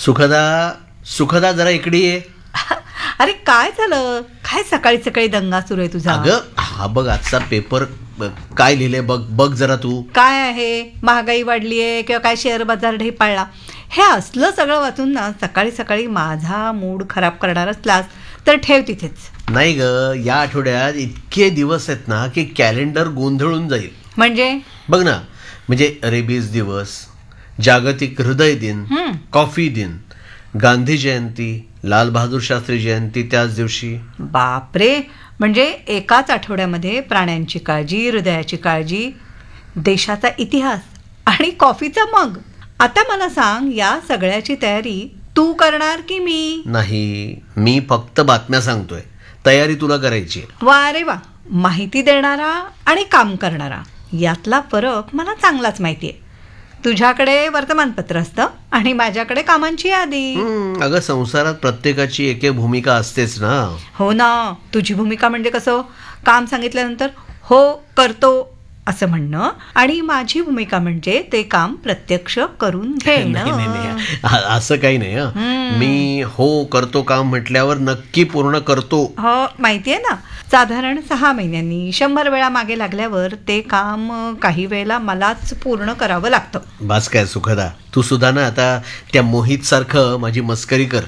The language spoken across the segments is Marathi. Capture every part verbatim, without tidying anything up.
सुखदा सुखदा जरा इकडे ये. अरे काय झालं? काय सकाळी सकाळी दंगा सुरू आहे तुझा? अगं हा बघ आजचा पेपर काय लिहिले बघ बघ जरा तू. काय आहे? महागाई वाढली आहे किंवा काय शेअर बाजार ढेपाळला? हे असलं सगळं वाचून ना सकाळी सकाळी माझा मूड खराब करणार असलास तर ठेव तिथेच. नाही ग, या आठवड्यात इतके दिवस आहेत ना की कॅलेंडर गोंधळून जाईल. म्हणजे बघ ना, म्हणजे रेबीज दिवस, जागतिक हृदय दिन, कॉफी दिन, गांधी जयंती, लाल बहादूर शास्त्री जयंती त्याच दिवशी. बापरे, म्हणजे एकाच आठवड्यामध्ये प्राण्यांची काळजी, हृदयाची काळजी, देशाचा इतिहास आणि कॉफीचा मग. आता मला सांग, या सगळ्याची तयारी तू करणार की मी? नाही, मी फक्त बातम्या सांगतोय, तयारी तुला करायची. वा रे वा, माहिती देणारा आणि काम करणारा यातला फरक मला चांगलाच माहिती आहे. तुझ्याकडे वर्तमानपत्र असतं आणि माझ्याकडे कामांची यादी. अगं संसारात प्रत्येकाची एक एक भूमिका असतेच ना. हो ना, तुझी भूमिका म्हणजे कसं, काम सांगितल्यानंतर हो करतो असं म्हणणं, आणि माझी भूमिका म्हणजे ते काम प्रत्यक्ष करून घेणं. असं काही नाही. मी हो करतो काम म्हटल्यावर नक्की पूर्ण करतो. हो माहितीये ना, साधारण सहा महिन्यांनी शंभर वेळा मागे लागल्यावर ते काम काही वेळेला मलाच पूर्ण करावं लागतं. बस काय सुखदा, तू सुद्धा ना आता त्या मोहित सारखं माझी मस्करी कर.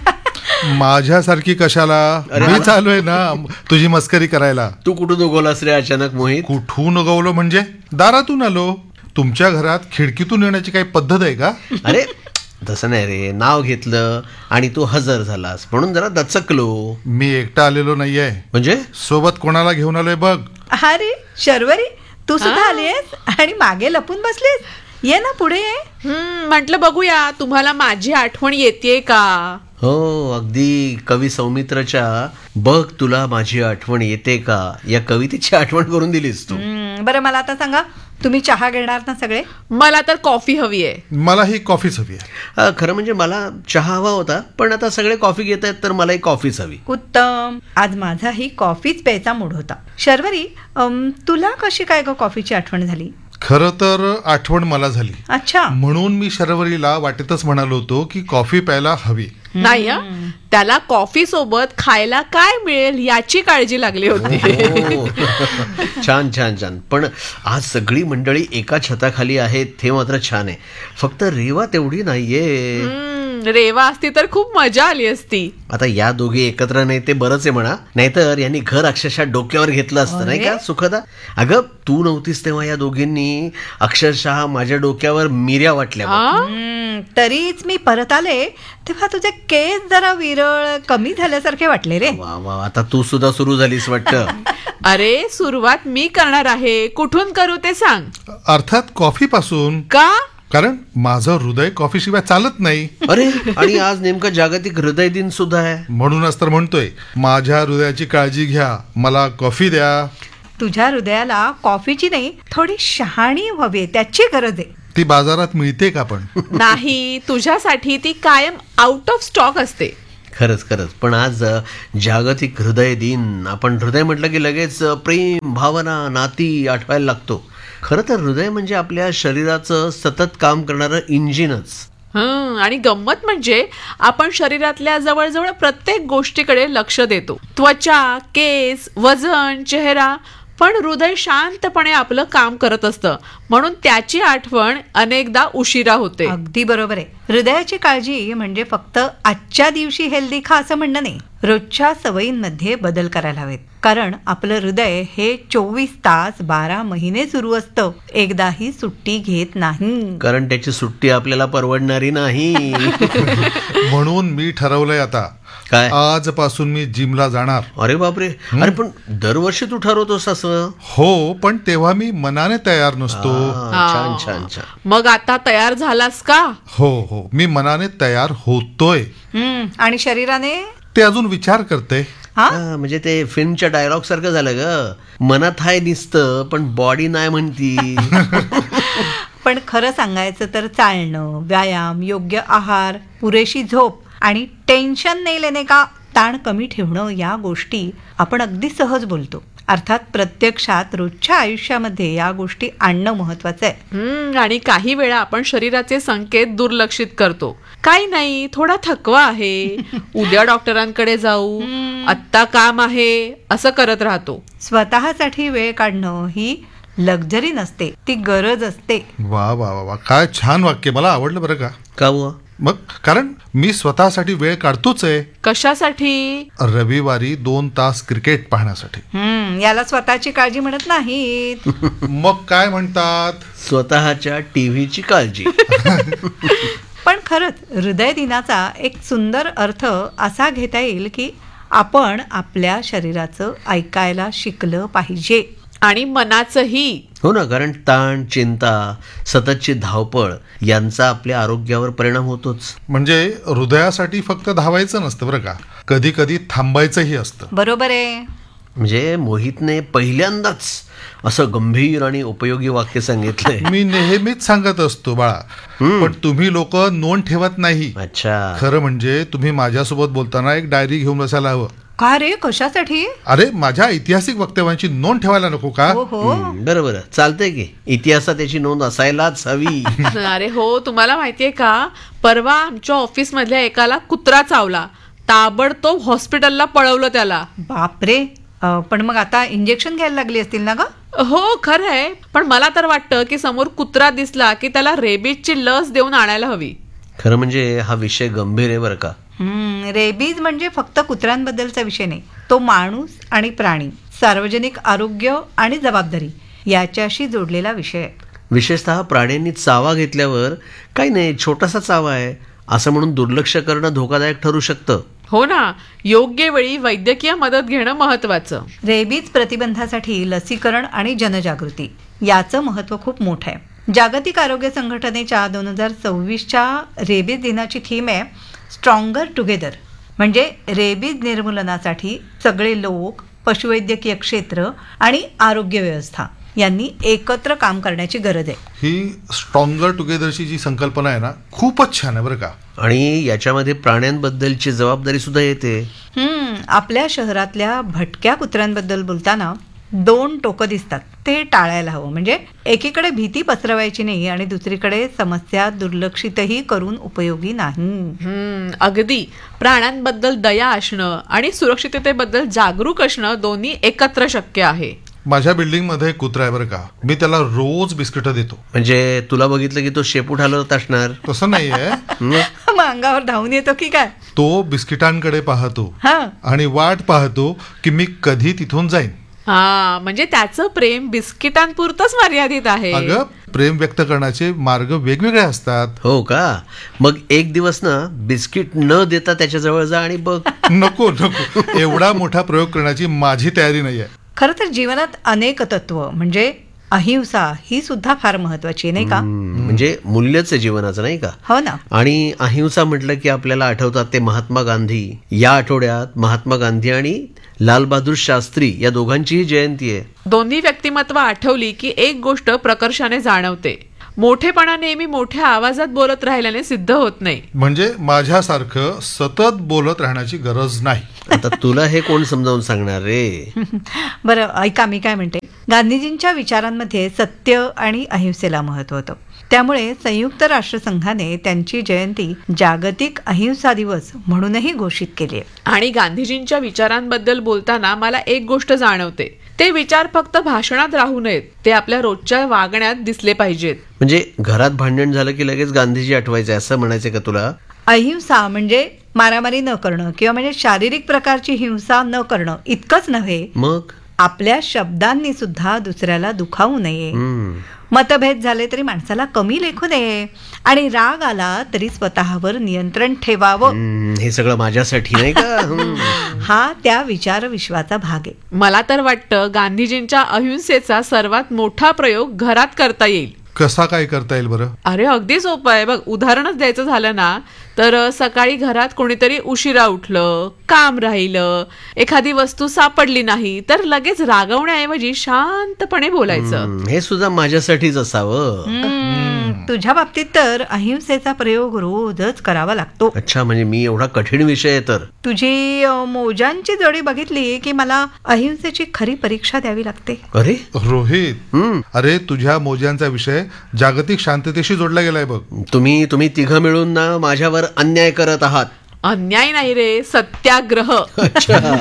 माझ्यासारखी कशाला? मी चालू आहे ना तुझी मस्करी करायला. तू कुठून उगवलास रे अचानक मोहित? कुठून उगवलो म्हणजे दारातून आलो. तुमच्या घरात खिडकीतून येण्याची काही पद्धत आहे का? अरे तसं नाही रे, नाव घेतलं आणि तू हजर झालास म्हणून जरा दचकलो. मी एकटा आलेलो नाहीये. म्हणजे? सोबत कोणाला घेऊन आलोय बघ. अरे शर्वरी, तू सुद्धा आलीस आणि मागे लपून बसलीस. ये ना पुढे ये. म्हटलं बघूया तुम्हाला माझी आठवण येते का. हो, अगदी कवी सौमित्रच्या बघ तुला माझी आठवण येते का या कवितेची आठवण करून दिलीस तू. बरं मला आता सांगा, तुम्ही चहा घेणार ना सगळे? मला तर कॉफी हवी आहे. मला ही कॉफीच हवी आहे. खरं म्हणजे मला चहा हवा होता, पण आता सगळे कॉफी घेत आहेत तर मलाही कॉफीच हवी. उत्तम, आज माझाही कॉफीच प्यायचा मूड होता. शर्वरी, तुला कशी काय ग कॉफीची आठवण झाली? खरं तर आठवण मला झाली. अच्छा, म्हणून मी शर्वरीला वाटेतच म्हणालो होतो की कॉफी प्यायला हवी. नाही, त्याला कॉफी सोबत खायला काय मिळेल याची काळजी लागली होती. छान छान छान. पण आज सगळी मंडळी एका छताखाली आहेत हे मात्र छान आहे. फक्त रेवा तेवढी नाहीये. रेवा असती तर खूप मजा आली असती. आता या दोघी एकत्र नाही ते बरंच आहे म्हणा, नाहीतर यांनी घर अक्षरशः डोक्यावर घेतलं असतं. नाही का सुखदा? अगं तू नव्हतीस तेव्हा या दोघींनी अक्षरशः माझ्या डोक्यावर मिऱ्या वाटल्या. तरीच मी परत आले तेव्हा तुझे केस जरा विरळ कमी झाल्यासारखे वाटले रे. वा वा, आता तू सुद्धा सुरू झालीस वाटतं. अरे सुरुवात मी करणार आहे. कुठून करू ते सांग. अर्थात कॉफी पासून. का? कारण माझं हृदय कॉफी शिवाय चालत नाही. अरे, आणि आज नेमका जागतिक हृदय दिन सुद्धा आहे. म्हणूनच तर म्हणतोय, माझ्या हृदयाची काळजी घ्या, मला कॉफी द्या. तुझ्या हृदयाला कॉफीची नाही, थोडी शहाणी हवी, त्याची गरज आहे. ती बाजारात मिळते का पण? नाही, तुझ्यासाठी ती कायम आउट ऑफ स्टॉक असते. खरंच खरंच. पण आज जागतिक हृदय दिन. आपण हृदय म्हटलं की लगेच प्रेम, भावना, नाती आठवायला लागतो. खरं तर हृदय म्हणजे आपल्या शरीराचं सतत काम करणारं इंजिनच. हं, आणि गंमत म्हणजे आपण शरीरातल्या जवळजवळ प्रत्येक गोष्टीकडे लक्ष देतो. त्वचा, केस, वजन, चेहरा, पण हृदय शांतपणे आपलं काम करत असतं. म्हणून त्याची आठवण अनेकदा उशिरा होते. अगदी बरोबर आहे. हृदयाची काळजी म्हणजे फक्त आजच्या दिवशी हेल्दी खा असं म्हणणं नाही. रोजच्या सवयींमध्ये बदल करायला हवेत. कारण आपलं हृदय हे चोवीस तास बारा महिने सुरू असतं, एकदाही सुट्टी घेत नाही. कारण त्याची सुट्टी आपल्याला परवडणारी नाही. म्हणून मी ठरवलंय आता, काय? आजपासून मी जिमला जाणार. अरे बापरे. अरे पण दरवर्षी तू ठरवतोस असं? हो, पण तेव्हा मी मनाने तयार नसतो. छान छान छान. मग आता तयार झालास का? हो हो, मी मनाने तयार होतोय. आणि शरीराने? ते अजून विचार करते. म्हणजे ते फिल्मच्या डायलॉग सारखं झालं ग. मनात हाय दिसतं पण बॉडी नाही म्हणती. पण खरं सांगायचं तर चालणं, व्यायाम, योग्य आहार, पुरेशी झोप आणि टेन्शन नाही लेणे का ताण कमी ठेवणं, या गोष्टी आपण अगदी सहज बोलतो अर्थात प्रत्यक्षात रोजच्या आयुष्यामध्ये या गोष्टी आणणं महत्वाचं आहे. हम्म आणि काही वेळा आपण शरीराचे संकेत दुर्लक्षित करतो. काही नाही, थोडा थकवा आहे, उद्या डॉक्टरांकडे जाऊ, आत्ता काम आहे, असं करत राहतो. स्वतःसाठी वेळ काढणं ही लक्झरी नसते, ती गरज असते. वा वा वा वा, काय छान वाक्य, मला आवडलं बरं का. का बुवा? मग कारण मी स्वतःसाठी वेळ काढतोच आहे. कशासाठी? रविवारी दोन तास क्रिकेट पाहण्यासाठी. हम्म याला स्वतःची काळजी म्हणत नाहीत. मग काय म्हणतात? स्वतःच्या टीव्हीची काळजी. पण खरंच हृदय दिनाचा एक सुंदर अर्थ असा घेता येईल की आपण आपल्या शरीराचं ऐकायला शिकलं पाहिजे. आणि मनाचंही. हो ना, कारण ताण, चिंता, सततची धावपळ यांचा आपल्या आरोग्यावर परिणाम होतोच. म्हणजे हृदयासाठी फक्त धावायचं नसतं बरं का, कधी कधी थांबायचंही असतं. बरोबर आहे. म्हणजे मोहितने पहिल्यांदाच असं गंभीर आणि उपयोगी वाक्य सांगितलंय. मी नेहमीच सांगत असतो बाळा, पण तुम्ही लोक नोंद ठेवत नाही. अच्छा. खरं म्हणजे तुम्ही माझ्यासोबत बोलताना एक डायरी घेऊन बसायला हवं. का रे, कशासाठी? अरे माझ्या ऐतिहासिक वक्तव्यांची नोंद ठेवायला नको का? हो हो हम्म, बरं बरं, चालतंय की इतिहासात त्याची नोंद असायलाच हवी. अरे हो, तुम्हाला माहितीये का, परवा आमच्या ऑफिस मधल्या एकाला कुत्रा चावला, ताबडतोब हॉस्पिटलला पळवलं त्याला. बापरे. अं, पण मग आता इंजेक्शन घ्यायला लागली असतील ना ग? हो खरं आहे, पण मला तर वाटतं की समोर कुत्रा दिसला की त्याला रेबीजची लस देऊन आणायला हवी. खरं म्हणजे हा विषय गंभीर आहे बरं का. हम्म रेबीज म्हणजे फक्त कुत्र्यांबद्दलचा विषय नाही, तो माणूस आणि प्राणी, सार्वजनिक आरोग्य आणि जबाबदारी याच्याशी जोडलेला विषय आहे. विशेषतः प्राण्यांनी चावा घेतल्यावर काही नाही, छोटासा चावा आहे असं म्हणून दुर्लक्ष करणं धोकादायक ठरू शकतं. हो ना, योग्य वेळी वैद्यकीय मदत घेणं महत्वाचं. रेबीज प्रतिबंधासाठी लसीकरण आणि जनजागृती याचं महत्त्व खूप मोठं आहे. जागतिक आरोग्य संघटनेच्या दोन हजार सव्वीसच्या रेबीज दिनाची थीम आहे स्ट्रॉंगर टुगेदर. म्हणजे रेबीज निर्मूलनासाठी सगळे लोक, पशुवैद्यकीय क्षेत्र आणि आरोग्य व्यवस्था यांनी एकत्र काम करण्याची गरज आहे. ही स्ट्रॉंगर टुगेदरची जी संकल्पना आहे ना, खूपच छान आहे बरं का. आणि याच्यामध्ये प्राण्यांबद्दलची जबाबदारी सुद्धा येते. हम्म आपल्या शहरातल्या भटक्या कुत्र्यांबद्दल बोलताना दोन टोकं दिसतात, ते टाळायला हवं. म्हणजे एकीकडे भीती पसरवायची नाही आणि दुसरीकडे समस्या दुर्लक्षितही करून उपयोगी नाही. हम्म अगदी, प्राण्यांबद्दल दया असणं आणि सुरक्षिततेबद्दल जागरूक असणं दोन्ही एकत्र शक्य आहे. माझ्या बिल्डिंग मध्ये कुत्रा आहे बरं का, मी त्याला रोज बिस्किट देतो. म्हणजे तुला बघितलं की तो शेपूट हलवत असणार. तसं नाहीये. मग अंगावर धावून येतो की काय? तो बिस्किटांकडे पाहतो हा आणि वाट पाहतो की मी कधी तिथून जाईन. हा म्हणजे त्याचं प्रेम बिस्किटांपुरतच मर्यादित आहे. अगं, प्रेम व्यक्त करण्याचे मार्ग वेगवेगळे असतात. हो का? मग एक दिवस ना बिस्किट न देता त्याच्याजवळ जा आणि बघ. नको नको, एवढा मोठा प्रयोग करण्याची माझी तयारी नाहीये. खरं तर जीवनात अनेक तत्व म्हणजे अहिंसा ही सुद्धा फार महत्वाची आहे, नाही का? हम्म, म्हणजे मूल्यच आहे जीवनाचं, नाही का? हो ना. आणि अहिंसा म्हटलं की आपल्याला आठवतात ते महात्मा गांधी. या आठवड्यात महात्मा गांधी आणि लालबहादूर शास्त्री या दोघांचीही जयंती आहे. दोन्ही व्यक्तिमत्व आठवली की एक गोष्ट प्रकर्षाने जाणवते, मोठेपणा नेहमी मोठ्या आवाजात बोलत राहिल्याने सिद्ध होत नाही. म्हणजे माझ्यासारखं सतत बोलत राहण्याची गरज नाही. आता तुला हे कोण समजावून सांगणार रे? बरं ऐका, मी काय म्हणते, गांधीजींच्या विचारांमध्ये सत्य आणि अहिंसेला महत्व होतं. त्यामुळे संयुक्त राष्ट्रसंघाने त्यांची जयंती जागतिक अहिंसा दिवस म्हणूनही घोषित केली आहे. आणि गांधीजींच्या विचारांबद्दल बोलताना मला एक गोष्ट जाणवते, ते विचार फक्त भाषणात राहू नयेत, ते आपल्या रोजच्या वागण्यात दिसले पाहिजेत. म्हणजे घरात भांडण झालं की लगेच गांधीजी आठवायचे असं म्हणायचं का तुला? अहिंसा म्हणजे मारामारी न करणं किंवा म्हणजे शारीरिक प्रकारची हिंसा न करणं इतकंच नव्हे, मग आपल्या शब्दांनी सुद्धा दुसऱ्याला दुखावू नये. हम्म. मतभेद झाले तरी माणसाला कमी लेखू नये आणि राग आला तरी स्वतःवर नियंत्रण ठेवावं. हम्म, हे सगळं माझ्यासाठी नाही का? हम्म. हा त्या विचार विश्वाचा भाग आहे. मला तर वाटतं गांधीजींच्या अहिंसेचा सर्वात मोठा प्रयोग घरात करता येईल. कसा काय करता येईल बरं? अरे अगदी सोपं आहे बघ. उदाहरणच द्यायचं झालं ना, तर सकाळी घरात कोणीतरी उशिरा उठलं, काम राहिलं, एखादी वस्तू सापडली नाही, तर लगेच रागवण्याऐवजी शांतपणे बोलायचं. हम्म, हे सुद्धा माझ्यासाठीच असावं. हम्म, तुझ्या बाबतीत तर अहिंसेचा प्रयोग रोजच करावा लागतो. अच्छा, म्हणजे मी एवढा कठीण विषय आहे तर. तुझी अ, मोजांची जोडी बघितली की मला अहिंसेची खरी परीक्षा द्यावी लागते. अरे रोहित, हम्म अरे तुझ्या मोज्यांचा विषय जागतिक शांततेशी जोडला गेलाय बघ. तुम्ही तुम्ही तिघं मिळून ना माझ्यावर अन्याय करत आहात. अन्याय नाही रे, सत्याग्रह. अच्छा.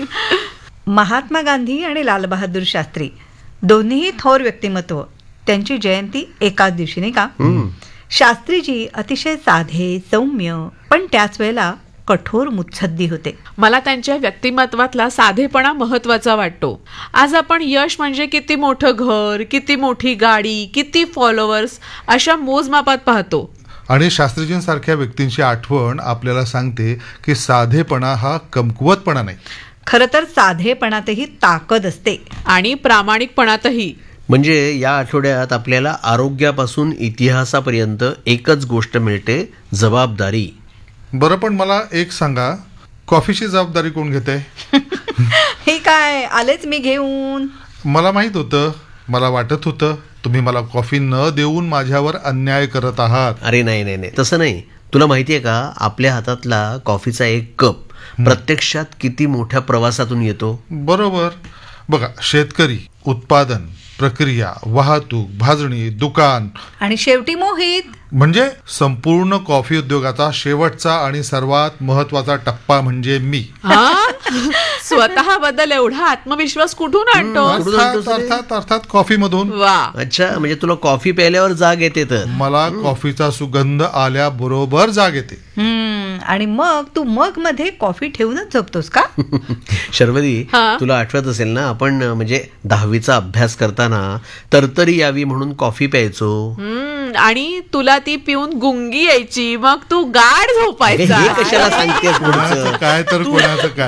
महात्मा गांधी आणि लालबहादूर शास्त्री दोन्हीही थोर व्यक्तिमत्व, त्यांची जयंती एकाच दिवशी, नाही का? शास्त्रीजी अतिशय साधे सौम्य पण त्याच वेळेला कठोर मुत्सद्दी होते. मला त्यांच्या व्यक्तिमत्वातला साधेपणा महत्वाचा वाटतो. आज आपण यश म्हणजे किती मोठं घर, किती मोठी गाडी, किती फॉलोअर्स अशा मोजमापात पाहतो. आणि शास्त्रीजींसारख्या व्यक्तींची आठवण आपल्याला सांगते की साधेपणा हा कमकुवतपणा नाही. खरं तर साधेपणातही ताकद असते. आणि प्रामाणिकपणातही. म्हणजे या आठवड्यात आपल्याला आरोग्यापासून इतिहासापर्यंत एकच गोष्ट मिळते, जबाबदारी. बरं, पण मला एक सांगा, कॉफीची जबाबदारी कोण घेते? हे काय, आलेच मी घेऊन. मला माहित होतं, मला वाटत होतं तुम्ही मला कॉफी न देऊन माझ्यावर अन्याय करत आहात. अरे नाही नाही नाही, तसं नाही. तुला माहितीये का, आपल्या हातातला कॉफीचा एक कप प्रत्यक्षात किती मोठ्या प्रवासातून येतो. बरोबर. बघा, शेतकरी, उत्पादन, प्रक्रिया, वाहतूक, भाजणी, दुकान आणि शेवटी मोहित. म्हणजे संपूर्ण कॉफी उद्योगाचा शेवटचा आणि सर्वात महत्वाचा टप्पा म्हणजे मी. हा? स्वतःबद्दल एवढा आत्मविश्वास कुठून आणतो? अर्थात अर्थात अर्थात कॉफी मधून. वा. अच्छा, म्हणजे तुला कॉफी प्यायल्यावर जाग येते तर. मला कॉफीचा सुगंध आल्याबरोबर जाग येते. हम्म, आणि मग तू मग मध्ये कॉफी ठेवूनच झोपतोस का? शर्वरी, हा? तुला आठवत असेल ना, आपण म्हणजे दहावीचा अभ्यास करताना तरतरी यावी म्हणून कॉफी प्यायचो. हम्म, आणि तुला ती पिऊन गुंगी यायची, मग तू गाढ अरे, झोपायचा. हे कशाला सांगतेस कोणाचं पुढचं? काय तर कोणाचं काय.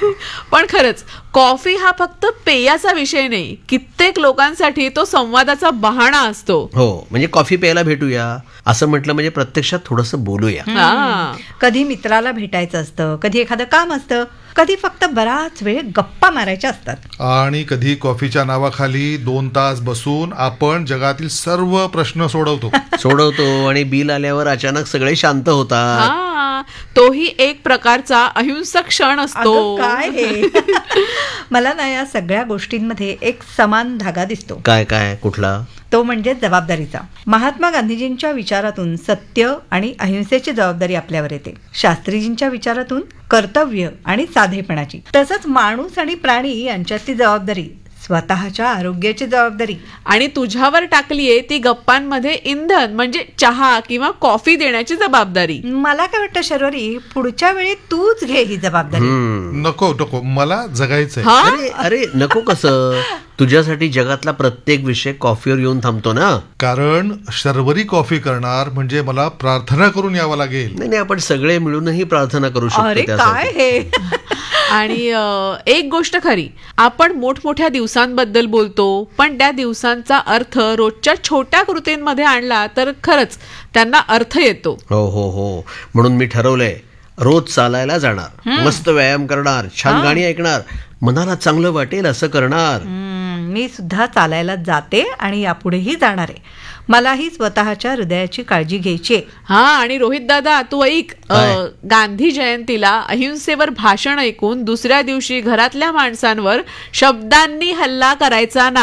पण खरंच कॉफी हा फक्त पेयाचा विषय नाही, कित्येक लोकांसाठी तो संवादाचा बहाणा असतो. हो, म्हणजे कॉफी प्यायला भेटूया असं म्हटलं म्हणजे प्रत्यक्षात थोडंसं बोलूया. हा. कधी मित्राला भेटायचं असतं, कधी एखादं काम असतं, कधी फक्त बराच वेळ गप्पा मारायच्या असतात. आणि कधी कॉफीच्या नावाखाली दोन तास बसून आपण जगातील सर्व प्रश्न सोडवतो. सोडवतो आणि बिल आल्यावर अचानक सगळे शांत होतात. हा, तोही एक प्रकारचा अहिंसक क्षण असतो. अगं, काय हे? मला ना या सगळ्या गोष्टींमध्ये एक समान धागा दिसतो. काय काय कुठला? तो म्हणजे जबाबदारीचा. महात्मा गांधीजींच्या विचारातून सत्य आणि अहिंसेची जबाबदारी आपल्यावर येते. शास्त्रीजींच्या विचारातून कर्तव्य आणि साधेपणाची. तसंच माणूस आणि प्राणी यांच्यातली जबाबदारी, स्वतःच्या आरोग्याची जबाबदारी. आणि तुझ्यावर टाकलीये ती गप्पांमध्ये इंधन म्हणजे चहा किंवा कॉफी देण्याची जबाबदारी. मला काय वाटतं शर्वरी, पुढच्या वेळी तूच घे ही जबाबदारी. हम्म. नको नको, मला जगायचंय. हा? अरे अरे नको, कसं? तुझ्यासाठी जगातला प्रत्येक विषय कॉफीवर येऊन थांबतो ना. कारण शर्वरी कॉफी करणार म्हणजे मला प्रार्थना करून यावं लागेल. नाही नाही, आपण सगळे मिळूनही प्रार्थना करू अरे शकतो काय त्यासाठी. हे? आणि अ, एक गोष्ट खरी, आपण मोठमोठ्या दिवसांबद्दल बोलतो, पण त्या दिवसांचा अर्थ रोजच्या छोट्या कृतींमध्ये आणला तर खरंच त्यांना अर्थ येतो. हो हो हो, म्हणून मी ठरवलंय, रोज चालायला जाणार, मस्त व्यायाम करणार, छान गाणी ऐकणार, मनाला चांगलं वाटेल असं करणार. हम्म, मी सुद्धा चालायला जाते आणि यापुढेही जाणार आहे. मलाही स्वतःच्या हृदयाची काळजी घ्यायची आहे. हा, आणि रोहित दादा तू ऐक, अ, काय? गांधी जयंतीला अहिंसेवर भाषण ऐकून दुसऱ्या दिवशी घरातल्या माणसांवर शब्दांनी हल्ला करायचा ना.